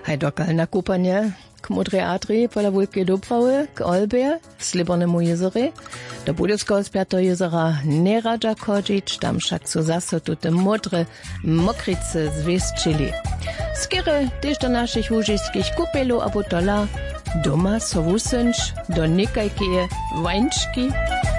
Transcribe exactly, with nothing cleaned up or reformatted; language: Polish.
Hajdokal na kupanie k Modrej Adrii, pola Wulkie Dubrowy, k Olbie, Slibonemu jezery. Do Budowskiego spiato jezera nie radza chodzić, tam však su zase tute modre mokrice zwieszczyli. Skiery też do naszych łużyskich kupelu a butola doma so wusyć do nikajkie wańczki